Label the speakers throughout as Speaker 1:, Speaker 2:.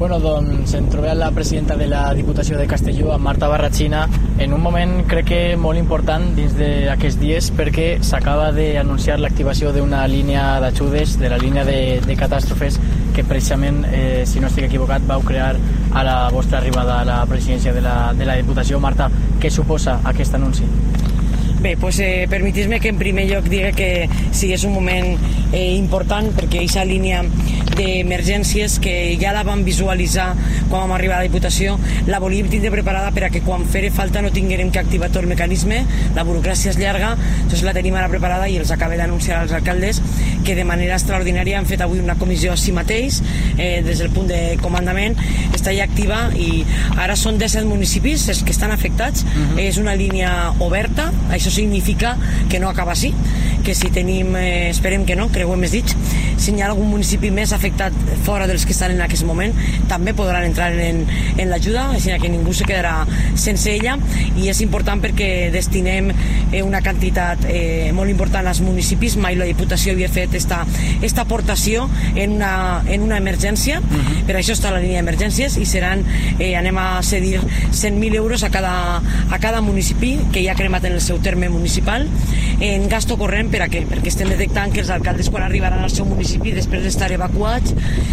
Speaker 1: Bueno, doncs em trobé la presidenta de la Diputació de Castelló, amb Marta Barrachina, en un moment crec que molt important dins d'aquests dies, perquè s'acaba d'anunciar l'activació d'una línia d'ajudes, de la línia de catàstrofes, que precisament, si no estic equivocat, vau crear a la vostra arribada a la presidència de la Diputació. Marta, què suposa aquest anunci?
Speaker 2: Bé, doncs permetis-me que en primer lloc digui que sí, és un moment important, perquè aquesta línia d'emergències que ja la vam visualitzar quan vam arribar a la Diputació, la volíem tindre preparada per a que quan fere falta no tinguérem que activar tot el mecanisme. La burocràcia és llarga, doncs la tenim ara preparada i els acaba d'anunciar als alcaldes que de manera extraordinària han fet avui una comissió a si mateix, des del punt de comandament, està ja activa i ara són 17 municipis els que estan afectats. És una línia oberta, això significa que no acaba així, que si tenim, esperem que no, creuem més dits, si hi ha algun municipi més afectat fora dels que estan en aquest moment, també podran entrar en l'ajuda, així que ningú se quedarà sense ella, i és important perquè destinem una quantitat molt important als municipis. Mai la Diputació havia fet esta aportació en una emergència, per això està la línia d'emergències, i seran, anem a cedir 100.000 euros a cada municipi que ja ha cremat en el seu terme municipal en gasto corrent. Per a què? Perquè estem detectant que els alcaldes, quan arribaran al seu municipi després d'estar evacuats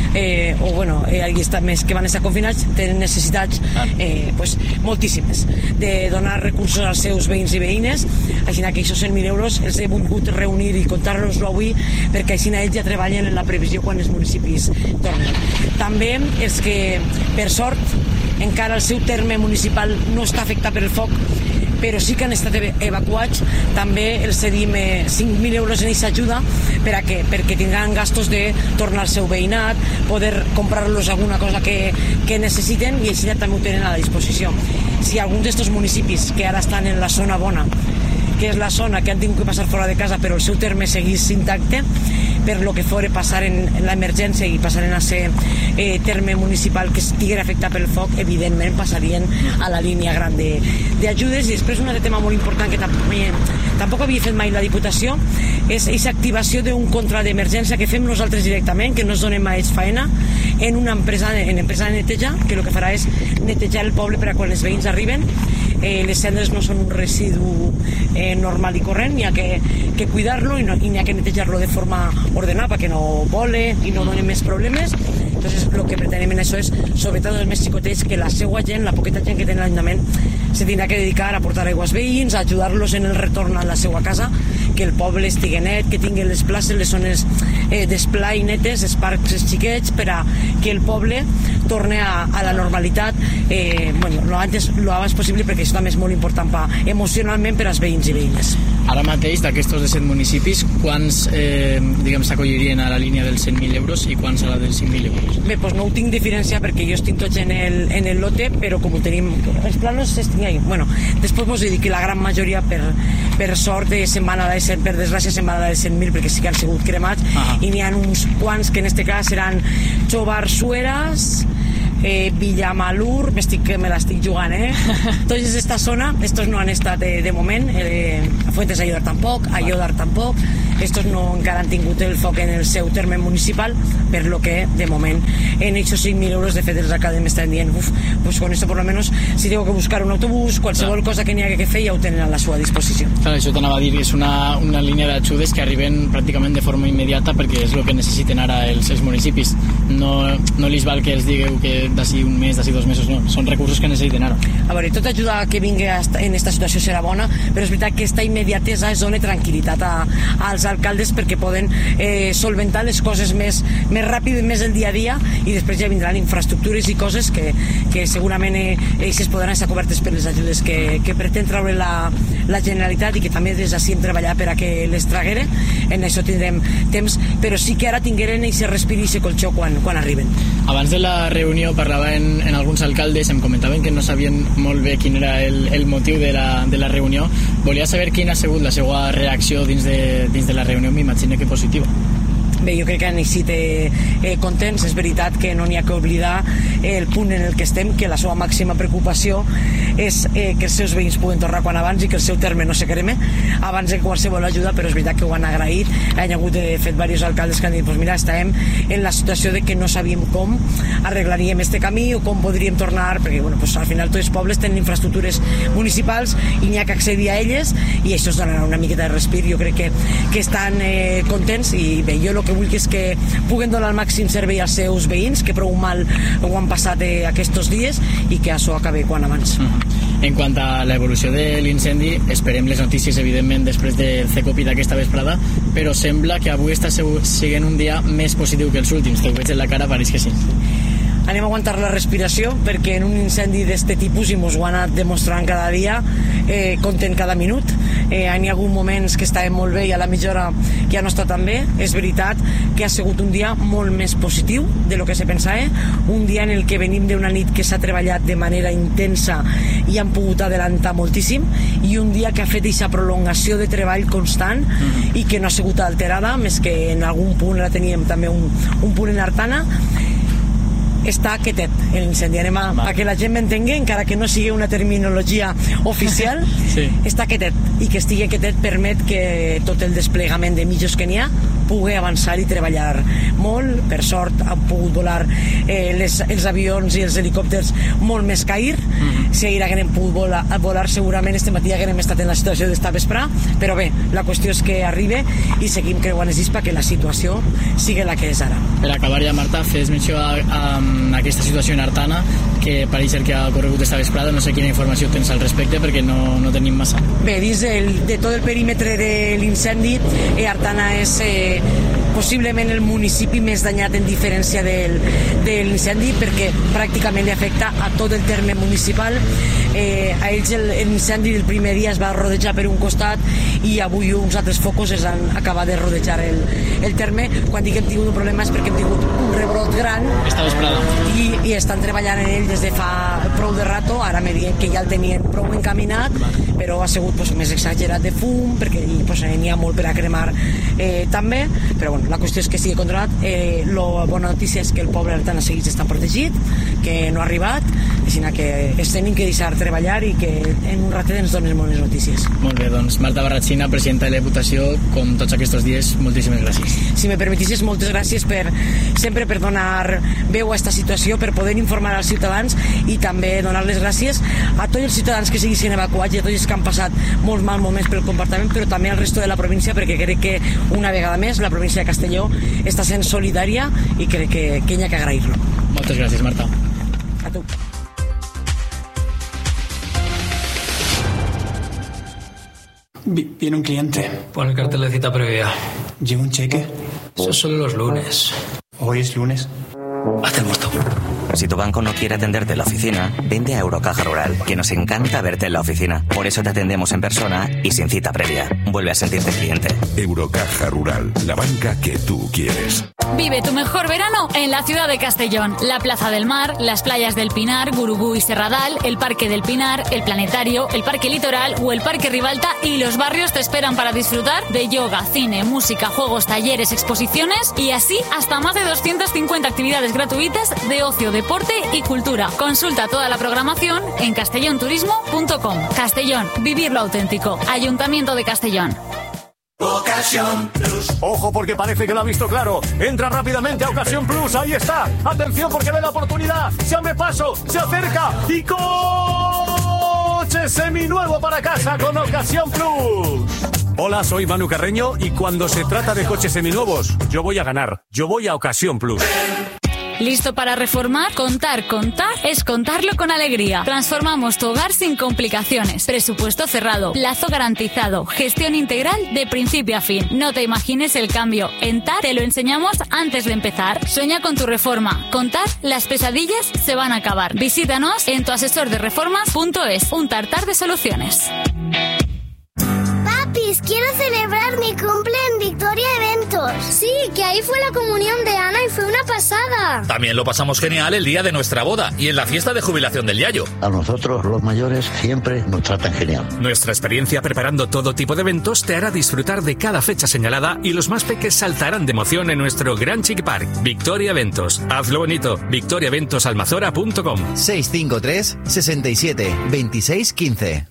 Speaker 2: més que van estar confinats, tenen necessitats moltíssimes de donar recursos als seus veïns i veïnes. Així que aquests 100.000 euros els he volgut reunir i contar-los avui, perquè així ells ja treballen en la previsió quan els municipis tornen. També els que, per sort, encara el seu terme municipal no està afectat per el foc, però sí que han estat evacuats, també els cedim 5.000 euros en aquesta ajuda. Per a què? Perquè tindran gastos de tornar al seu veïnat, poder comprar-los alguna cosa que necessiten, i així també ho tenen a la disposició. Si algun d'aquests municipis que ara estan en la zona bona, que és la zona que han tingut que passar fora de casa però el seu terme seguís intacte, per lo que fora passar en l'emergència i passaren a ser terme municipal que estiguera afectat pel foc, evidentment passarien a la línia gran d'ajudes. I després un altre tema molt important que tampoc havia fet mai la Diputació és aquesta activació d'un contra d'emergència que fem nosaltres directament, que no es donem a ells faena, en una empresa de neteja, que el que farà és netejar el poble per a quan els veïns arriben. Les cendres no són un residu normal i corrent, n'hi ha que cuidar-lo i n'hi ha que netejar-lo de forma ordenada perquè no vole i no doni més problemes. Entonces, el que pretenem en això és, sobretot els més xicotets, que la seva gent, la poqueta gent que té l'Ajuntament, se tindrà que dedicar a portar aigua als veïns, a ajudar-los en el retorn a la seva casa, que el poble estigui net, que tingui les places, les zones d'esplai netes, els parcs xiquets, per a que el poble torni a la normalitat lo abans possible, perquè això també és molt important emocionalment per als veïns i veïnes.
Speaker 1: Ara mateix, d'aquests 17 municipis, quants s'acollirien a la línia dels 100.000 euros i quants a la dels 5.000 euros?
Speaker 2: Bé, doncs no ho tinc diferenciat perquè jo estic tots en el lote, però com ho tenim, els planos estic ahí. Després vos he dit que la gran majoria, per sort, per desgràcia, se'n van a la de 100.000, perquè sí que han sigut cremats, i n'hi ha uns quants que en este cas seran Chobar Sueras, Villamalur, me l'estic jugant, Tota aquesta zona, estos no han estat de moment, Fuentes Ayodar tampoc, Ayodar tampoc, estos no encara han tingut el foc en el seu terme municipal, per lo que de moment en aquests 5.000 euros de fet els alcaldes m'estan dient, pues con esto por lo menos si tengo que buscar un autobús, qualsevol cosa que n'hi ha que fer ja ho tenen a la seva disposició.
Speaker 1: Clar, això t'anava a dir, és una línia d'ajudes que arriben pràcticament de forma immediata, perquè és el que necessiten ara els municipis. No li val que els digueu que d'ací un mes, d'ací 2 mesos, no, són recursos que necessiten ara.
Speaker 2: A veure, tota ajuda que vingui en aquesta situació serà bona, però és veritat que aquesta immediatesa es dona tranquil·litat als alcaldes, perquè poden solventar les coses més ràpid, més el dia a dia, i després ja vindran infraestructures i coses que segurament ells podran estar cobertes per les ajudes que pretén treure la Generalitat, i que també des d'ací hem treballat per a que les traguere. En això tindrem temps, però sí que ara tingueren i se respiri i colxó quan arriben.
Speaker 1: Abans de la reunió parlaven en alguns alcaldes, em comentaven que no sabien molt bé quin era el motiu de la reunió. Volia saber quina ha sigut la seva reacció dins de la reunió, m'imagino que positiva.
Speaker 2: Bé, jo crec que han eixit contents. És veritat que no n'hi ha que oblidar el punt en el que estem, que la seva màxima preocupació és que els seus veïns puguen tornar quan abans i que el seu terme no se creme abans de qualsevol ajuda, però és veritat que ho han agraït. Han hagut de fet diversos alcaldes que han dit, pues mira, estàvem en la situació de que no sabíem com arreglaríem este camí o com podríem tornar, perquè bueno, pues, al final tots els pobles tenen infraestructures municipals i n'hi ha que accedir a elles, i això es donarà una miqueta de respir. Jo crec que estan contents, i bé, jo el que vull és que puguen donar el màxim servei als seus veïns, que prou mal ho han passat aquests dies, i que això acabi quan abans.
Speaker 1: En quant a l'evolució de l'incendi, esperem les notícies, evidentment, després del CECOPI d'aquesta vesprada, però sembla que avui està sent un dia més positiu que els últims. Te ho veig en la cara, pareix que sí.
Speaker 2: Anem a aguantar la respiració, perquè en un incendi d'este tipus, i mos ho han anat demostrant cada dia, compten cada minut. Hi ha hagut moments que estàvem molt bé i a la mitja hora que ja no està tan bé. És veritat que ha sigut un dia molt més positiu de lo que se pensava, un dia en el que venim d'una nit que s'ha treballat de manera intensa i han pogut adelantar moltíssim, i un dia que ha fet aquesta prolongació de treball constant i que no ha sigut alterada, més que en algun punt ara teníem també un punt en Artana. Està quietet l'incendi, anem a que la gent m'entengui, encara que no sigui una terminologia oficial. Sí. Està quietet, i que estigui quietet permet que tot el desplegament de mitjos que n'hi ha pugui avançar i treballar molt. Per sort han pogut volar els avions i els helicòpters molt més que ahir. Si ahir haguem pogut volar segurament este matí haguem estat en la situació d'esta vesprà, però bé, la qüestió és que arribi i seguim creuant els dispa que la situació sigui la que és ara.
Speaker 1: Per acabar ja, Marta, fes menció a aquesta situació en Artana, que pareix ser que ha ocorregut esta vesprada. No sé quina informació tens al respecte, perquè no tenim massa.
Speaker 2: Bé, dins de tot el perímetre de l'incendi, Artana és possiblement el municipi més danyat en diferència de l'incendi, perquè pràcticament li afecta a tot el terme municipal. A ells l'incendi del primer dia es va rodejar per un costat, i avui uns altres focus es han acabat de rodejar el terme. Quan dic que hem tingut un problema és perquè hem tingut un rebrot gran
Speaker 1: esta vesprada,
Speaker 2: i estan treballant en ell des de fa prou de rato. Ara me diuen que ja el tenien prou encaminat, però ha sigut més exagerat de fum, perquè n'hi ha molt per a cremar també, però bueno, la qüestió és que sigui controlat. La bona notícia és que el poble Artana segueix estant protegit, que no ha arribat, així que es tenim que deixar treballar i que en un ratet ens dones moltes notícies.
Speaker 1: Molt bé, doncs Marta Barratxina, presidenta de la Diputació, com tots aquests dies, moltíssimes gràcies.
Speaker 2: Si me permetissis, moltes gràcies sempre per donar veu a aquesta situació, per poder informar als ciutadans, i també donar les gràcies a tots els ciutadans que seguissin evacuats i a tots els que han passat molts mals moments pel comportament, però també al resto de la província, perquè crec que una vegada més la província de Castelló està sent solidària i crec que hi ha que agrair-lo.
Speaker 1: Moltes gràcies, Marta.
Speaker 2: A tu.
Speaker 3: Viene un cliente.
Speaker 4: Pon el cartel de cita previa.
Speaker 3: ¿Lleva un cheque?
Speaker 4: Eso es solo los lunes.
Speaker 3: Hoy es lunes.
Speaker 4: Hazte el muerto.
Speaker 5: Si tu banco no quiere atenderte en la oficina, vente a Eurocaja Rural, que nos encanta verte en la oficina. Por eso te atendemos en persona y sin cita previa. Vuelve a sentirte cliente.
Speaker 6: Eurocaja Rural, la banca que tú quieres.
Speaker 7: Vive tu mejor verano en la ciudad de Castellón. La Plaza del Mar, las playas del Pinar, Gurugú y Serradal, el Parque del Pinar, el Planetario, el Parque Litoral o el Parque Ribalta, y los barrios te esperan para disfrutar de yoga, cine, música, juegos, talleres, exposiciones y así hasta más de 250 actividades gratuitas de ocio, deporte y cultura. Consulta toda la programación en castellonturismo.com. Castellón, vivir lo auténtico. Ayuntamiento de Castellón.
Speaker 8: Ocasión Plus. Ojo, porque parece que lo ha visto claro. Entra rápidamente a Ocasión Plus. Ahí está. Atención, porque ve la oportunidad. Se abre paso, se acerca y coche seminuevo para casa con Ocasión Plus. Hola, soy Manu Carreño y cuando se trata de coches seminuevos, yo voy a ganar. Yo voy a Ocasión Plus.
Speaker 7: ¿Listo para reformar? Contar es contarlo con alegría. Transformamos tu hogar sin complicaciones. Presupuesto cerrado, plazo garantizado, gestión integral de principio a fin. No te imagines el cambio. En TAR te lo enseñamos antes de empezar. Sueña con tu reforma. Con TAR, las pesadillas se van a acabar. Visítanos en tuasesordereformas.es. Un tartar de soluciones.
Speaker 9: Papis, quiero celebrar mi cumple en Victoria Eventos. Sí, que ahí fue la comunión de Ana y fue una pasada. boda.
Speaker 10: También lo pasamos genial el día de nuestra boda y en la fiesta de jubilación del Yayo.
Speaker 11: A nosotros, los mayores, siempre nos tratan genial.
Speaker 12: Nuestra experiencia preparando todo tipo de eventos te hará disfrutar de cada fecha señalada y los más peques saltarán de emoción en nuestro Gran Chiqui Park. Victoria Eventos. Hazlo bonito. victoriaeventosalmazora.com
Speaker 13: 653 67 26 15.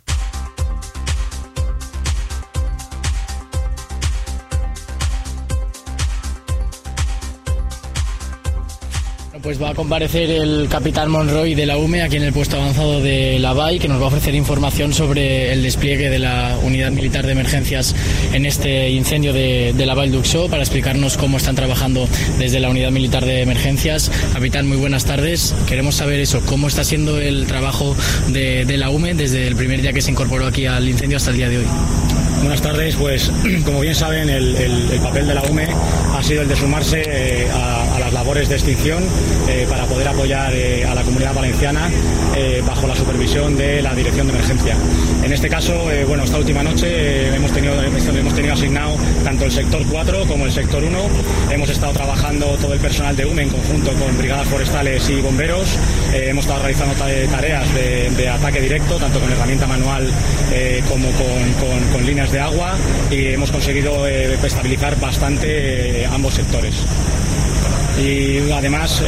Speaker 1: Pues va a comparecer el capitán Monroy de la UME aquí en el puesto avanzado de la BAI, que nos va a ofrecer información sobre el despliegue de la Unidad Militar de Emergencias en este incendio de la Vall d'Uixó, para explicarnos cómo están trabajando desde la Unidad Militar de Emergencias. Capitán, muy buenas tardes. Queremos saber eso, cómo está siendo el trabajo de la UME desde el primer día que se incorporó aquí al incendio hasta el día de hoy.
Speaker 14: Buenas tardes, pues como bien saben, el papel de la UME ha sido el de sumarse a las labores de extinción para poder apoyar a la Comunidad Valenciana bajo la supervisión de la Dirección de Emergencia. En este caso, esta última noche hemos tenido asignado tanto el sector 4 como el sector 1. Hemos estado trabajando todo el personal de UME en conjunto con brigadas forestales y bomberos. Hemos estado realizando tareas de ataque directo, tanto con herramienta manual como con líneas de agua, y hemos conseguido estabilizar bastante ambos sectores. Y además,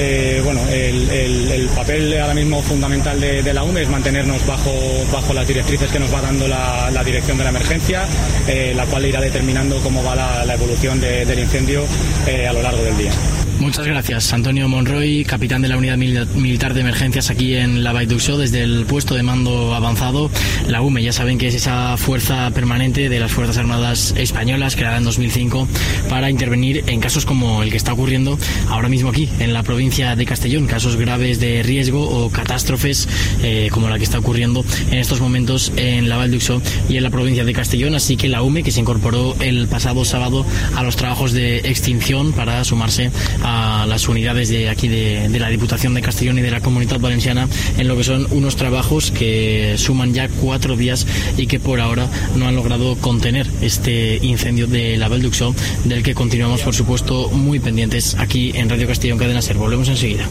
Speaker 14: el papel ahora mismo fundamental de la UME es mantenernos bajo las directrices que nos va dando la Dirección de la Emergencia, la cual irá determinando cómo va la evolución del incendio a lo largo del día.
Speaker 1: Muchas gracias, Antonio Monroy, capitán de la Unidad Militar de Emergencias aquí en la Vall d'Uixó, desde el puesto de mando avanzado. La UME, ya saben que es esa fuerza permanente de las Fuerzas Armadas Españolas, creada en 2005 para intervenir en casos como el que está ocurriendo ahora mismo aquí, en la provincia de Castellón, casos graves de riesgo o catástrofes como la que está ocurriendo en estos momentos en la Vall d'Uixó y en la provincia de Castellón. Así que la UME, que se incorporó el pasado sábado a los trabajos de extinción para sumarse a las unidades de aquí de la Diputación de Castellón y de la Comunidad Valenciana, en lo que son unos trabajos que suman ya 4 días y que por ahora no han logrado contener este incendio de la Vall d'Uixó, del que continuamos, por supuesto, muy pendientes aquí en Radio Castellón Cadena SER. Volvemos enseguida.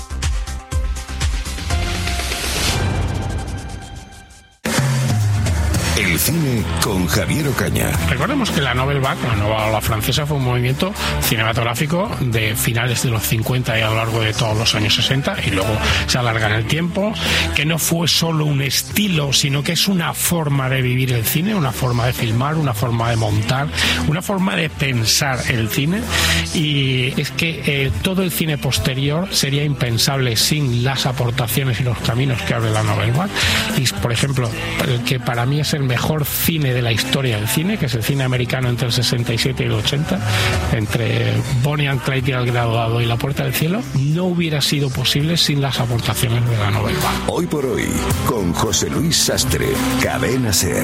Speaker 6: El cine con Javier Ocaña.
Speaker 15: Recordemos que la Nouvelle Vague, la nueva ola francesa, fue un movimiento cinematográfico de finales de los 50 y a lo largo de todos los años 60, y luego se alarga en el tiempo, que no fue solo un estilo, sino que es una forma de vivir el cine, una forma de filmar, una forma de montar, una forma de pensar el cine. Y es que todo el cine posterior sería impensable sin las aportaciones y los caminos que abre la Nouvelle Vague. Y, por ejemplo, el que para mí es el mejor cine de la historia del cine, que es el cine americano entre el 67 y el 80, entre Bonnie and Clyde y El Graduado y La Puerta del Cielo, no hubiera sido posible sin las aportaciones de la Nouvelle Vague.
Speaker 6: Hoy por hoy, con José Luis Sastre, Cadena SER.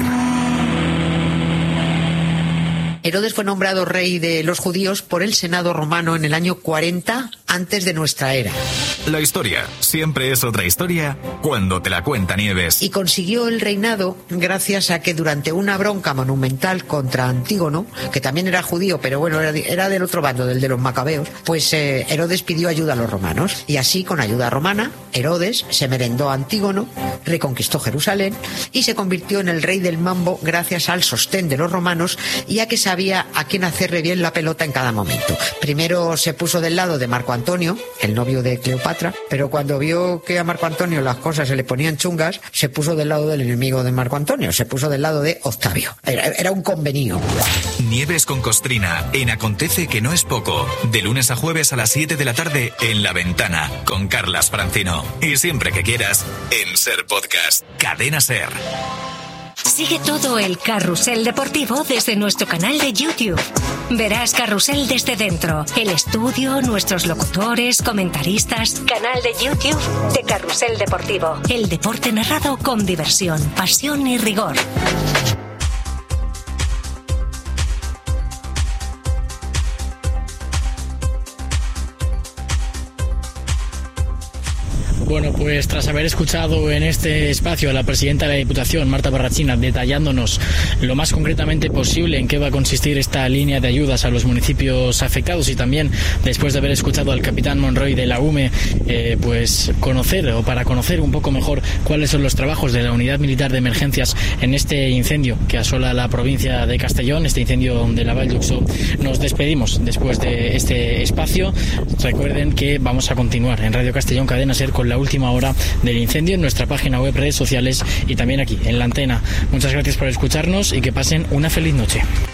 Speaker 16: Herodes fue nombrado rey de los judíos por el Senado romano en el año 40 antes de nuestra era.
Speaker 17: La historia siempre es otra historia cuando te la cuenta Nieves.
Speaker 16: Y consiguió el reinado gracias a que durante una bronca monumental contra Antígono, que también era judío, pero bueno, era del otro bando, del de los macabeos, pues Herodes pidió ayuda a los romanos. Y así, con ayuda romana, Herodes se merendó a Antígono, reconquistó Jerusalén y se convirtió en el rey del mambo gracias al sostén de los romanos y a que sabía a quién hacerle bien la pelota en cada momento. Primero se puso del lado de Marco Antonio, el novio de Cleopatra, pero cuando vio que a Marco Antonio las cosas se le ponían chungas, se puso del lado del enemigo de Marco Antonio, se puso del lado de Octavio. Era un convenio.
Speaker 17: Nieves con Costrina, en Acontece que no es poco, de lunes a jueves a las 7 de la tarde en La Ventana, con Carlas Francino. Y siempre que quieras, en SER Podcast, Cadena SER.
Speaker 18: Sigue todo el carrusel deportivo desde nuestro canal de YouTube. Verás Carrusel desde dentro, el estudio, nuestros locutores, comentaristas. Canal de YouTube de Carrusel Deportivo. El deporte narrado con diversión, pasión y rigor.
Speaker 1: Bueno, pues tras haber escuchado en este espacio a la presidenta de la Diputación, Marta Barrachina, detallándonos lo más concretamente posible en qué va a consistir esta línea de ayudas a los municipios afectados, y también después de haber escuchado al capitán Monroy de la UME, pues para conocer un poco mejor cuáles son los trabajos de la Unidad Militar de Emergencias en este incendio que asola la provincia de Castellón, este incendio de la Vall d'Uixó, nos despedimos después de este espacio. Recuerden que vamos a continuar en Radio Castellón Cadena SER con la última hora del incendio en nuestra página web, redes sociales y también aquí en la antena. Muchas gracias por escucharnos y que pasen una feliz noche.